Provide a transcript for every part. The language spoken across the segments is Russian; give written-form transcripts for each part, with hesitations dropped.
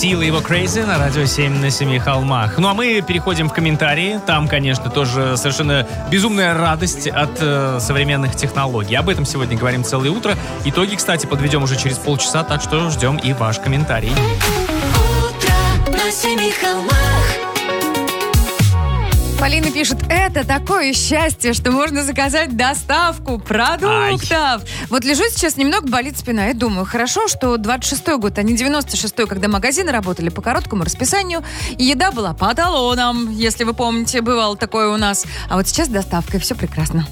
Сила его Crazy на радио 7 на 7 холмах. Ну а мы переходим в комментарии. Там, конечно, тоже совершенно безумная радость от современных технологий. Об этом сегодня говорим целое утро. Итоги, кстати, подведем уже через полчаса, так что ждем и ваш комментарий. Утро на 7 холмах. Полина пишет, это такое счастье, что можно заказать доставку продуктов. Вот лежу сейчас, немного болит спина и думаю, хорошо, что 26-й год, а не 96-й, когда магазины работали по короткому расписанию, и еда была по талонам, если вы помните, бывало такое у нас. А вот сейчас доставка, и все прекрасно.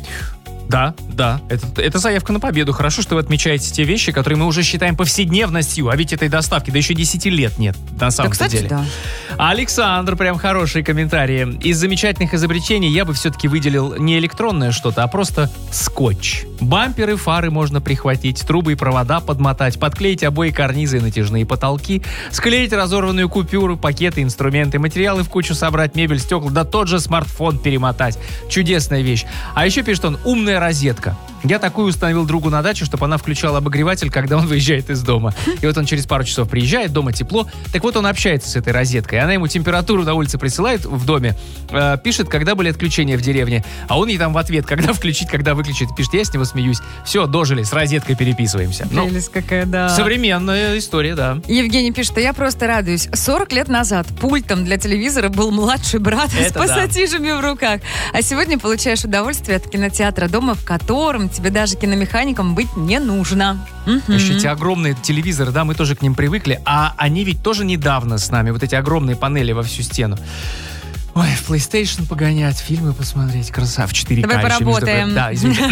Да, это заявка на победу. Хорошо, что вы отмечаете те вещи, которые мы уже считаем повседневностью, а ведь этой доставки, да еще 10 лет нет, на самом деле. Да. Александр, прям хорошие комментарии. Из замечательных изобретений я бы все-таки выделил не электронное что-то, а просто скотч. Бамперы, фары можно прихватить, трубы и провода подмотать, подклеить обои, карнизы и натяжные потолки, склеить разорванную купюру, пакеты, инструменты, материалы в кучу собрать, мебель, стекла, да тот же смартфон перемотать. Чудесная вещь. А еще пишет он, умная розетка. Я такую установил другу на даче, чтобы она включала обогреватель, когда он выезжает из дома. И вот он через пару часов приезжает, дома тепло. Так вот он общается с этой розеткой. Она ему температуру на улице присылает в доме, пишет, когда были отключения в деревне. А он ей там в ответ, когда включить, когда выключить, пишет, я с него смеюсь. Все, дожили, с розеткой переписываемся. Прелесть какая, да. Современная история, да. Евгений пишет, а я просто радуюсь. 40 лет назад пультом для телевизора был младший брат с пассатижами в руках. А сегодня получаешь удовольствие от кинотеатра дома, в котором тебе даже киномехаником быть не нужно. Еще эти огромные телевизоры, да, мы тоже к ним привыкли, а они ведь тоже недавно с нами, вот эти огромные панели во всю стену. Ой, в PlayStation погонять, фильмы посмотреть, красава, в 4К. Давай поработаем. Да, извините.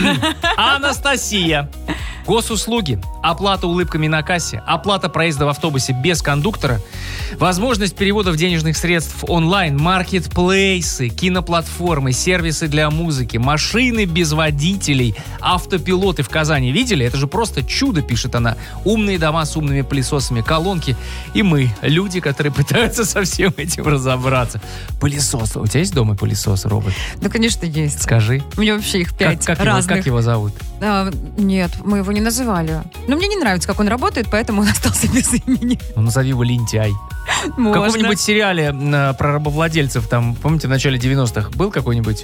Анастасия. Госуслуги, оплата улыбками на кассе, оплата проезда в автобусе без кондуктора, возможность переводов денежных средств онлайн, маркетплейсы, киноплатформы, сервисы для музыки, машины без водителей, автопилоты в Казани. Видели? Это же просто чудо, пишет она. Умные дома с умными пылесосами, колонки. И мы, люди, которые пытаются со всем этим разобраться. Пылесосы. У тебя есть дома пылесос, робот? Да, конечно, есть. Скажи. У меня вообще их 5 разных. Как его зовут? Нет, мы его не называли. Но мне не нравится, как он работает, поэтому он остался без имени. Ну, назови его лентяй. Можно. В каком-нибудь сериале про рабовладельцев, там, помните, в начале 90-х был какой-нибудь?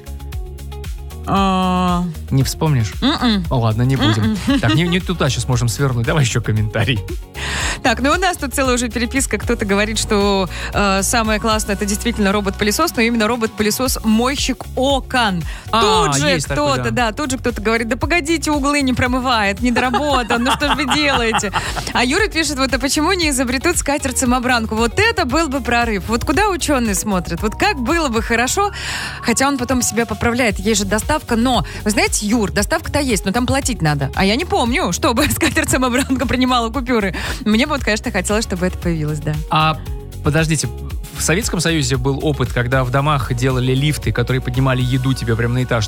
Не вспомнишь? О, ладно, не будем. Так, не туда сейчас можем свернуть. Давай еще комментарий. Так, ну у нас тут целая уже переписка. Кто-то говорит, что самое классное это действительно робот-пылесос, но именно робот-пылесос-мойщик окон. Тут же кто-то, тут же кто-то говорит, да погодите, углы не промывает, недоработан, ну что же вы делаете? А Юра пишет, вот а почему не изобретут скатерть-самобранку? Вот это был бы прорыв. Вот куда ученые смотрят? Вот как было бы хорошо, хотя он потом себя поправляет, есть же доставка, но, вы знаете, Юр, доставка-то есть, но там платить надо. А я не помню, чтобы скатерть-самобранка принимала купюры. Мне бы вот, конечно, хотелось, чтобы это появилось, да. А, подождите, в Советском Союзе был опыт, когда в домах делали лифты, которые поднимали еду тебе прямо на этаж.